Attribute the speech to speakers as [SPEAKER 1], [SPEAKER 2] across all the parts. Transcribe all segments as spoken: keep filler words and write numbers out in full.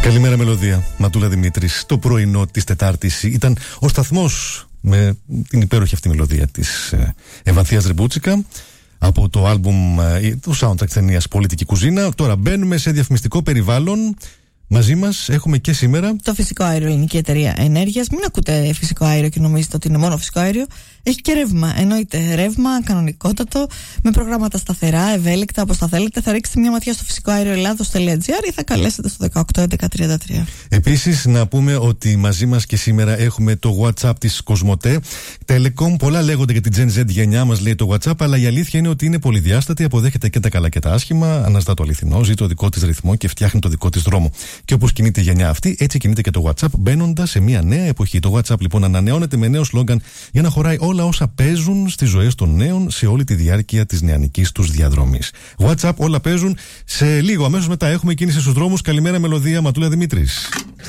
[SPEAKER 1] Καλημέρα μελωδία, Ματούλα Δημήτρης. Το πρωινό της Τετάρτης ήταν ο σταθμός με την υπέροχη αυτή μελωδία της Ευανθίας Ρεμπούτσικα από το άλμπουμ, το soundtrack της ταινίας Πολιτική Κουζίνα. Τώρα μπαίνουμε σε διαφημιστικό περιβάλλον. Μαζί μας έχουμε και σήμερα
[SPEAKER 2] το Φυσικό Αέριο, Ελληνική Εταιρεία Ενέργειας. Μην ακούτε φυσικό αέριο και νομίζετε ότι είναι μόνο φυσικό αέριο. Έχει και ρεύμα. Εννοείται ρεύμα κανονικότατο, με προγράμματα σταθερά, ευέλικτα, όπως τα θέλετε. Θα ρίξετε μια ματιά στο φυσικό αέριο ελλάδος τελεία τζι άρ ή θα καλέσετε στο δεκαοκτώ έντεκα τριάντα τρία.
[SPEAKER 1] Επίσης, να πούμε ότι μαζί μας και σήμερα έχουμε το WhatsApp της Κοσμοτέ Telecom. Πολλά λέγονται για την Gen Z γενιά, μας λέει το WhatsApp, αλλά η αλήθεια είναι ότι είναι πολυδιάστατη, αποδέχεται και τα καλά και τα άσχημα, αναζητά το αληθινό, ζει το δικό της ρυθμό και φτιάχνει το δικό της δρόμο. Και όπως κινείται η γενιά αυτή, έτσι κινείται και το WhatsApp, μπαίνοντας σε μια νέα εποχή. Το WhatsApp λοιπόν ανανεώνεται με νέο σλόγγαν για να χωράει όλα όσα παίζουν στις ζωές των νέων σε όλη τη διάρκεια της νεανικής τους διαδρομής. WhatsApp, όλα παίζουν. Σε λίγο, αμέσως μετά, έχουμε κίνηση στους δρόμους. Καλημέρα, μελωδία, Ματούλα Δημήτρης.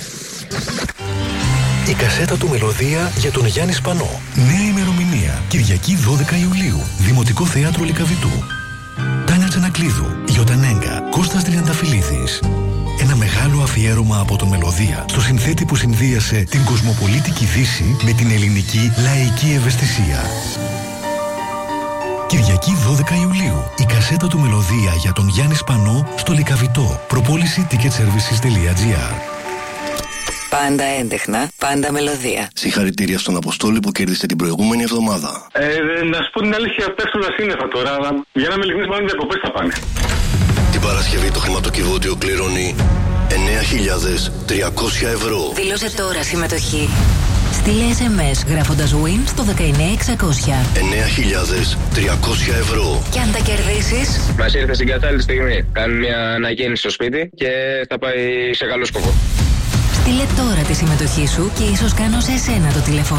[SPEAKER 3] Η κασέτα του Μελωδία για τον Γιάννη Σπανό. Νέα ημερομηνία. Κυριακή δώδεκα Ιουλίου. Δημοτικό Θέατρο Λυκαβητού. Τάνια Τσανακλείδου, Γιωτανέγκα, Κώστας Τριανταφυλλίδης. Ένα μεγάλο αφιέρωμα από τον Μελωδία στο συνθέτη που συνδύασε την κοσμοπολίτικη Δύση με την ελληνική λαϊκή ευαισθησία. Κυριακή δώδεκα Ιουλίου. Η κασέτα του Μελωδία για τον Γιάννη Σπανό στο Λυκαβητό. Προπόληση ticket services τελεία τζι άρ.
[SPEAKER 4] Πάντα έντεχνα, πάντα μελωδία.
[SPEAKER 5] Συγχαρητήρια στον Αποστόλη που κέρδισε την προηγούμενη εβδομάδα.
[SPEAKER 6] Ε, να σου πω την αλήθεια, πέφτουν τα σύννεφα τώρα, αλλά για να με ειλικρινής, μάλλον διακοπές θα πάνε.
[SPEAKER 5] Την Παρασκευή το χρηματοκιβώτιο κληρώνει εννέα χιλιάδες τριακόσια ευρώ.
[SPEAKER 4] Δήλωσε τώρα συμμετοχή. Στείλε ες εμ ες γράφοντας win στο δεκαεννέα εξακόσια.
[SPEAKER 5] εννέα χιλιάδες τριακόσια ευρώ.
[SPEAKER 4] Και αν τα κερδίσεις,
[SPEAKER 7] μας ήρθε στην κατάλληλη στιγμή. Κάνουμε μια αναγέννηση στο σπίτι και θα πάει σε καλό σκοπό.
[SPEAKER 4] στείλε τώρα τη συμμετοχή σου και ίσως κάνω σε εσένα το τηλέφωνο.